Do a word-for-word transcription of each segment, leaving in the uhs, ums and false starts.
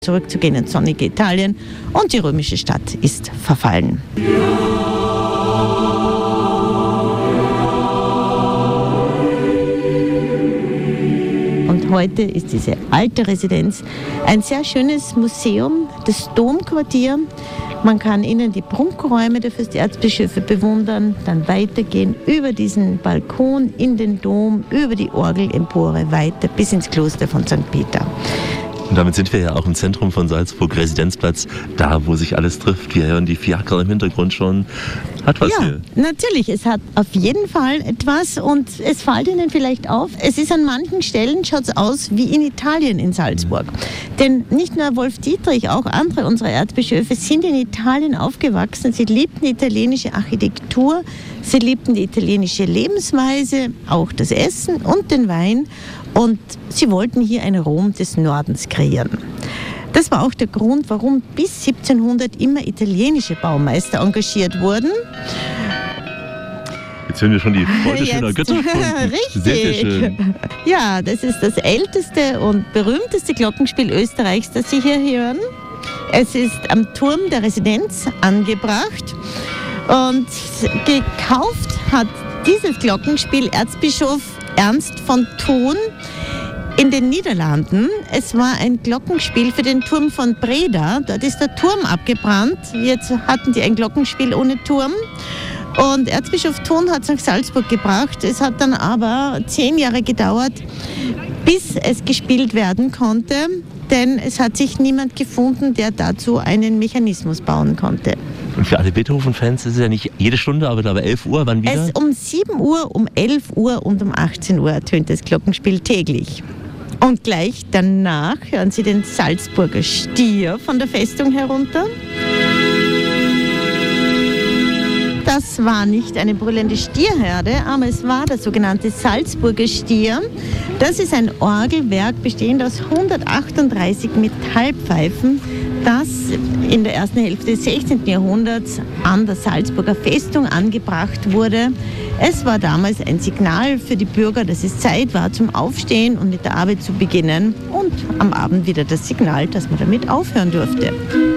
zurückzugehen ins sonnige Italien und die römische Stadt ist verfallen. Und heute ist diese alte Residenz ein sehr schönes Museum, das Domquartier. Man kann innen die Prunkräume der Fürsterzbischöfe bewundern, dann weitergehen über diesen Balkon in den Dom, über die Orgelempore weiter bis ins Kloster von Sankt Peter. Und damit sind wir ja auch im Zentrum von Salzburg, Residenzplatz, da wo sich alles trifft. Wir hören die Fiaker im Hintergrund schon. Hat was ja, hier. Natürlich, es hat auf jeden Fall etwas und es fällt Ihnen vielleicht auf, es ist an manchen Stellen, schaut es aus wie in Italien in Salzburg. Denn nicht nur Wolf Dietrich, auch andere unserer Erzbischöfe sind in Italien aufgewachsen. Sie liebten die italienische Architektur, sie liebten die italienische Lebensweise, auch das Essen und den Wein. Und sie wollten hier ein Rom des Nordens kreieren. Das war auch der Grund, warum bis siebzehnhundert immer italienische Baumeister engagiert wurden. Jetzt hören wir schon die Freude schöner Götter. Richtig. Sehr, sehr schön. Ja, das ist das älteste und berühmteste Glockenspiel Österreichs, das Sie hier hören. Es ist am Turm der Residenz angebracht und gekauft hat dieses Glockenspiel Erzbischof Ernst von Thun in den Niederlanden. Es war ein Glockenspiel für den Turm von Breda. Dort ist der Turm abgebrannt. Jetzt hatten die ein Glockenspiel ohne Turm. Und Erzbischof Thun hat es nach Salzburg gebracht. Es hat dann aber zehn Jahre gedauert, bis es gespielt werden konnte. Denn es hat sich niemand gefunden, der dazu einen Mechanismus bauen konnte. Und für alle Beethoven-Fans ist es ja nicht jede Stunde, aber da elf Uhr, wann wieder? Es um sieben Uhr, um elf Uhr und um achtzehn Uhr ertönt das Glockenspiel täglich. Und gleich danach hören Sie den Salzburger Stier von der Festung herunter. Das war nicht eine brüllende Stierherde, aber es war der sogenannte Salzburger Stier. Das ist ein Orgelwerk bestehend aus hundertachtunddreißig Metallpfeifen, das in der ersten Hälfte des sechzehnten Jahrhunderts an der Salzburger Festung angebracht wurde. Es war damals ein Signal für die Bürger, dass es Zeit war zum Aufstehen und mit der Arbeit zu beginnen und am Abend wieder das Signal, dass man damit aufhören durfte.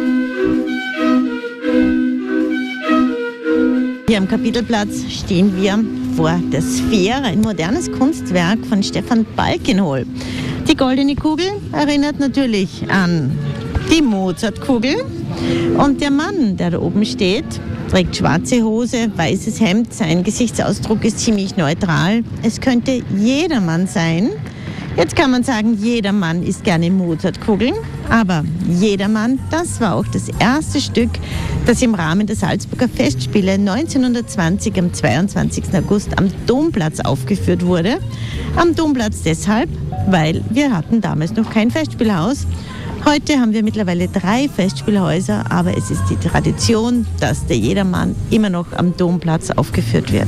Hier am Kapitelplatz stehen wir vor der Sphäre, ein modernes Kunstwerk von Stefan Balkenhol. Die goldene Kugel erinnert natürlich an die Mozartkugel. Und der Mann, der da oben steht, trägt schwarze Hose, weißes Hemd. Sein Gesichtsausdruck ist ziemlich neutral. Es könnte jedermann sein. Jetzt kann man sagen, jedermann isst gerne Mozartkugeln. Aber jedermann, das war auch das erste Stück, das im Rahmen der Salzburger Festspiele neunzehnhundertzwanzig am zweiundzwanzigsten August am Domplatz aufgeführt wurde. Am Domplatz deshalb, weil wir hatten damals noch kein Festspielhaus. Heute haben wir mittlerweile drei Festspielhäuser, aber es ist die Tradition, dass der Jedermann immer noch am Domplatz aufgeführt wird.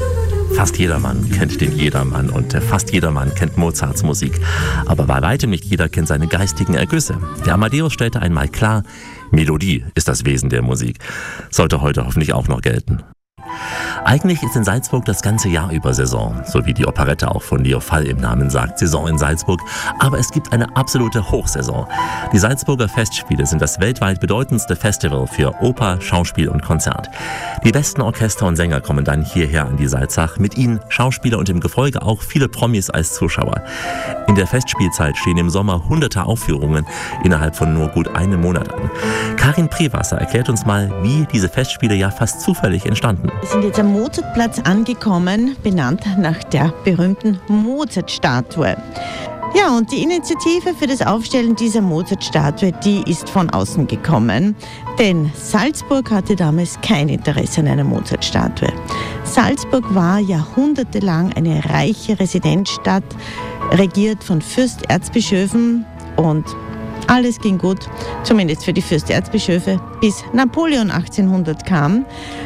Fast jedermann kennt den Jedermann und fast jedermann kennt Mozarts Musik. Aber bei weitem nicht jeder kennt seine geistigen Ergüsse. Der Amadeus stellte einmal klar, Melodie ist das Wesen der Musik. Sollte heute hoffentlich auch noch gelten. Eigentlich ist in Salzburg das ganze Jahr über Saison, so wie die Operette auch von Leo Fall im Namen sagt, Saison in Salzburg. Aber es gibt eine absolute Hochsaison. Die Salzburger Festspiele sind das weltweit bedeutendste Festival für Oper, Schauspiel und Konzert. Die besten Orchester und Sänger kommen dann hierher an die Salzach, mit ihnen Schauspieler und im Gefolge auch viele Promis als Zuschauer. In der Festspielzeit stehen im Sommer hunderte Aufführungen innerhalb von nur gut einem Monat an. Karin Prewasser erklärt uns mal, wie diese Festspiele ja fast zufällig entstanden. Wir sind jetzt am Mozartplatz angekommen, benannt nach der berühmten Mozart-Statue. Ja, und die Initiative für das Aufstellen dieser Mozart-Statue, die ist von außen gekommen. Denn Salzburg hatte damals kein Interesse an einer Mozart-Statue. Salzburg war jahrhundertelang eine reiche Residenzstadt, regiert von Fürsterzbischöfen und alles ging gut, zumindest für die Fürsterzbischöfe, bis Napoleon achtzehnhundert kam.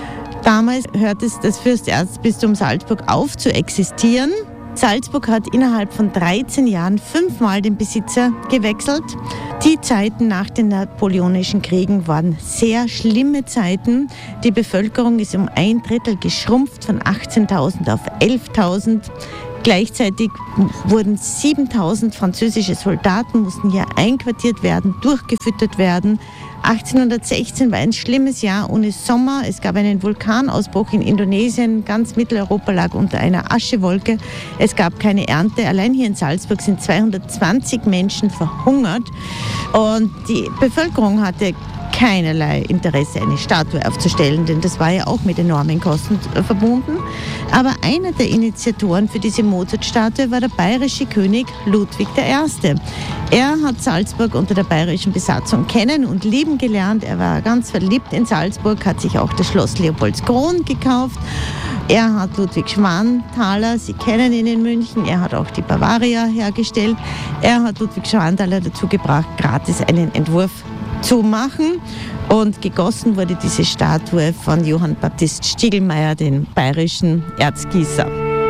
Damals hörte es das Fürsterzbistum Salzburg auf zu existieren. Salzburg hat innerhalb von dreizehn Jahren fünfmal den Besitzer gewechselt. Die Zeiten nach den Napoleonischen Kriegen waren sehr schlimme Zeiten. Die Bevölkerung ist um ein Drittel geschrumpft von achtzehntausend auf elftausend. Gleichzeitig wurden siebentausend französische Soldaten, mussten hier einquartiert werden, durchgefüttert werden. achtzehnhundertsechzehn war ein schlimmes Jahr ohne Sommer. Es gab einen Vulkanausbruch in Indonesien. Ganz Mitteleuropa lag unter einer Aschewolke. Es gab keine Ernte. Allein hier in Salzburg sind zweihundertzwanzig Menschen verhungert. Und die Bevölkerung hatte keinerlei Interesse, eine Statue aufzustellen, denn das war ja auch mit enormen Kosten verbunden. Aber einer der Initiatoren für diese Mozart-Statue war der bayerische König Ludwig der Erste. Er hat Salzburg unter der bayerischen Besatzung kennen und lieben gelernt. Er war ganz verliebt in Salzburg, hat sich auch das Schloss Leopoldskron gekauft. Er hat Ludwig Schwanthaler, Sie kennen ihn in München, er hat auch die Bavaria hergestellt. Er hat Ludwig Schwanthaler dazu gebracht, gratis einen Entwurf zu machen. Und gegossen wurde diese Statue von Johann Baptist Stiegelmeier, den bayerischen Erzgießer.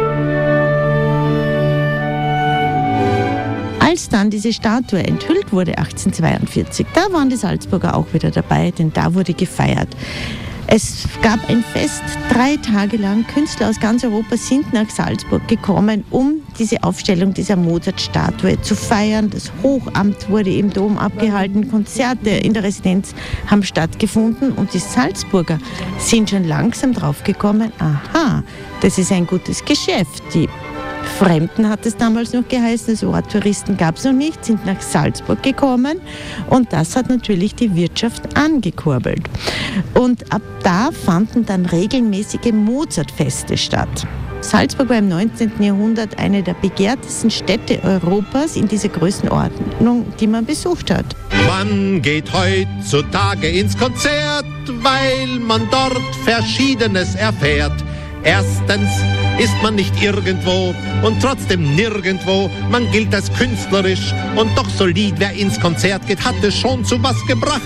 Als dann diese Statue enthüllt wurde, achtzehnhundertzweiundvierzig, da waren die Salzburger auch wieder dabei, denn da wurde gefeiert. Es gab ein Fest, drei Tage lang. Künstler aus ganz Europa sind nach Salzburg gekommen, um diese Aufstellung dieser Mozart-Statue zu feiern. Das Hochamt wurde im Dom abgehalten, Konzerte in der Residenz haben stattgefunden und die Salzburger sind schon langsam draufgekommen, aha, das ist ein gutes Geschäft. Die Fremden hat es damals noch geheißen, das Wort Touristen gab es noch nicht, sind nach Salzburg gekommen und das hat natürlich die Wirtschaft angekurbelt. Und ab da fanden dann regelmäßige Mozartfeste statt. Salzburg war im neunzehnten Jahrhundert eine der begehrtesten Städte Europas in dieser Größenordnung, die man besucht hat. Man geht heutzutage ins Konzert, weil man dort Verschiedenes erfährt. Erstens ist man nicht irgendwo und trotzdem nirgendwo. Man gilt als künstlerisch und doch solid. Wer ins Konzert geht, hat es schon zu was gebracht.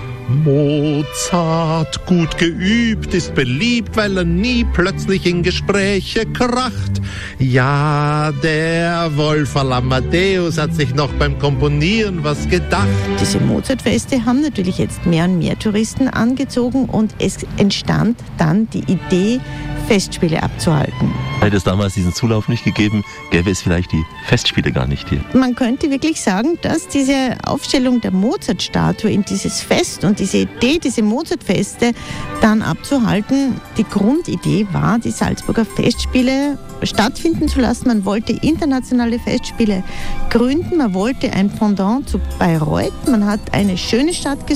Mozart, gut geübt, ist beliebt, weil er nie plötzlich in Gespräche kracht. Ja, der Wolfgang Amadeus hat sich noch beim Komponieren was gedacht. Diese Mozartfeste haben natürlich jetzt mehr und mehr Touristen angezogen und es entstand dann die Idee, Festspiele abzuhalten. Hätte es damals diesen Zulauf nicht gegeben, gäbe es vielleicht die Festspiele gar nicht hier. Man könnte wirklich sagen, dass diese Aufstellung der Mozart-Statue in dieses Fest und diese Idee, diese Mozartfeste dann abzuhalten, die Grundidee war, die Salzburger Festspiele stattfinden zu lassen. Man wollte internationale Festspiele gründen, man wollte ein Pendant zu Bayreuth, man hat eine schöne Stadt gesucht.